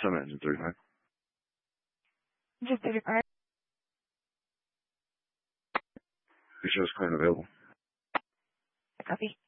7 engine 39. Just 35. Be sure it's clean and available. Copy.